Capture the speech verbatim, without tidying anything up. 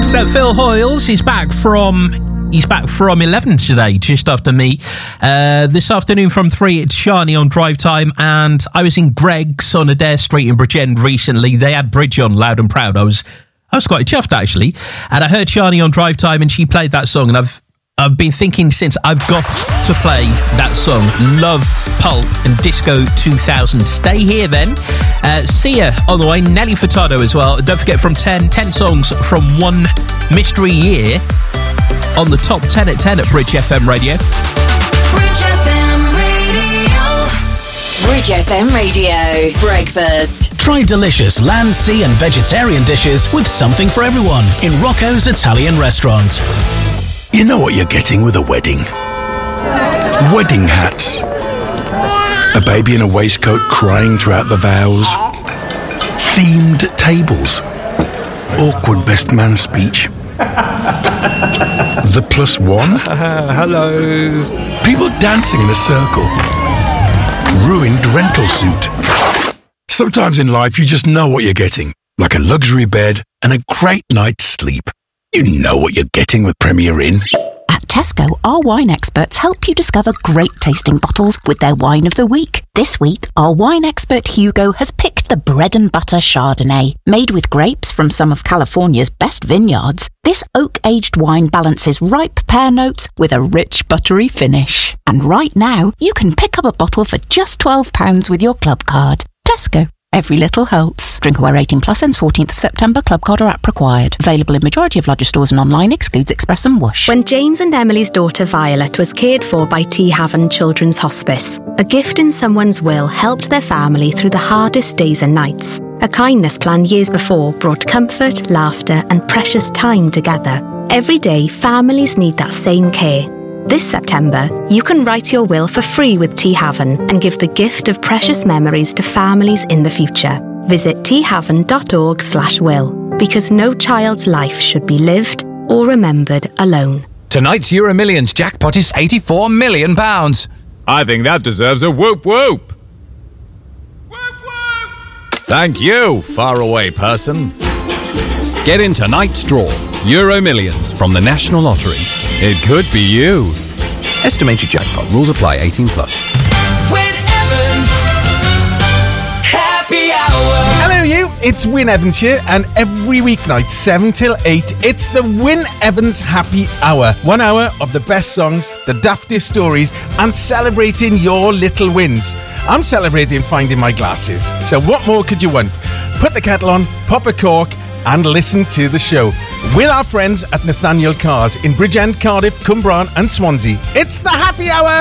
So Phil Hoyles is back from he's back from eleven today, just after me. Uh, this afternoon from three, it's Shani on Drive Time, and I was in Greg's on Adair Street in Bridgend recently. They had Bridge on loud and proud. I was I was quite chuffed actually, and I heard Shani on Drive Time, and she played that song, and I've I've been thinking since I've got to play that song. Love, Pulp and Disco two thousand. Stay here then. Uh, Sia on the way. Nelly Furtado as well. Don't forget from ten, ten songs from one mystery year on the top ten at ten at Bridge F M Radio. Bridge F M Radio. Bridge F M Radio. Breakfast. Try delicious land, sea and vegetarian dishes with something for everyone in Rocco's Italian Restaurant. You know what you're getting with a wedding? Wedding hats. A baby in a waistcoat crying throughout the vows. Themed tables. Awkward best man speech. The plus one. Uh, hello. People dancing in a circle. Ruined rental suit. Sometimes in life you just know what you're getting. Like a luxury bed and a great night's sleep. You know what you're getting with Premier Inn. At Tesco, our wine experts help you discover great tasting bottles with their wine of the week. This week, our wine expert Hugo has picked the bread and butter Chardonnay. Made with grapes from some of California's best vineyards, this oak-aged wine balances ripe pear notes with a rich buttery finish. And right now, you can pick up a bottle for just twelve pounds with your club card. Tesco. Every little helps. Drinkaware eighteen plus ends fourteenth of September. Club card or app required. Available in majority of larger stores and online. Excludes Express and Whoosh. When James and Emily's daughter Violet was cared for by T Haven Children's Hospice, a gift in someone's will helped their family through the hardest days and nights. A kindness plan years before brought comfort, laughter and precious time together. Every day, families need that same care. This September, you can write your will for free with T Haven and give the gift of precious memories to families in the future. Visit t haven dot org slash will, because no child's life should be lived or remembered alone. Tonight's Euro Millions jackpot is eighty-four million pounds. I think that deserves a whoop whoop. Whoop whoop! Thank you, faraway person. Get in tonight's draw. Euro Millions from the National Lottery. It could be you. Estimated jackpot. Rules apply. eighteen plus. Win Evans Happy Hour. Hello you, it's Win Evans here, and every weeknight seven till eight it's the Win Evans Happy Hour. One hour of the best songs, the daftest stories and celebrating your little wins. I'm celebrating finding my glasses, so what more could you want? Put the kettle on, pop a cork and listen to the show with our friends at Nathaniel Cars in Bridgend, Cardiff, Cwmbran and Swansea. It's the Happy Hour!